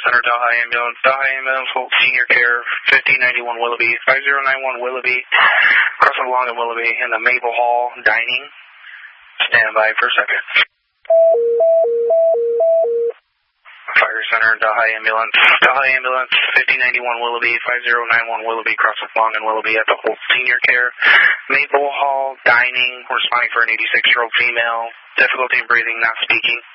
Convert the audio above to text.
Center, Delhi Ambulance, Holt Senior Care, 1591 Willoughby, 5091 Willoughby, crossing along in Willoughby, in the Maple Hall Dining. Stand by for a second. Fire Center, Delhi Ambulance, 1591 Willoughby, 5091 Willoughby, crossing along in Willoughby at the Holt Senior Care, Maple Hall Dining, responding for an 86-year-old female, difficulty in breathing, not speaking.